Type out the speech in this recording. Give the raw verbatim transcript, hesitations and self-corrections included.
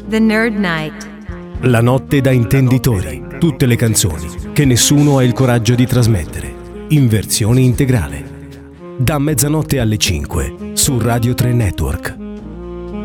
The Nerd Night. La notte da intenditori. Tutte le canzoni che nessuno ha il coraggio di trasmettere. In versione integrale. Da mezzanotte alle cinque su Radio tre Network.